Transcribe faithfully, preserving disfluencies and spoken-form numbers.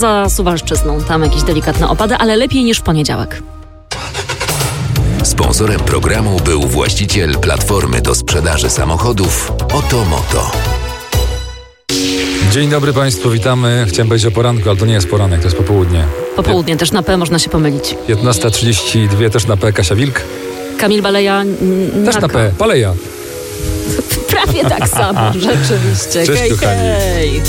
Za Suwalszczyzną, tam jakieś delikatne opady, ale lepiej niż w poniedziałek. Sponsorem programu był właściciel platformy do sprzedaży samochodów Otomoto. Dzień dobry Państwu, witamy. Chciałem powiedzieć o poranku, ale to nie jest poranek, to jest popołudnie. Popołudnie, też na P można się pomylić. piętnasta trzydzieści dwa też na P, Kasia Wilk. Kamil Baleja. N- Też na P, Paleja. Prawie tak samo, rzeczywiście. Cześć, hej, kochani. hej.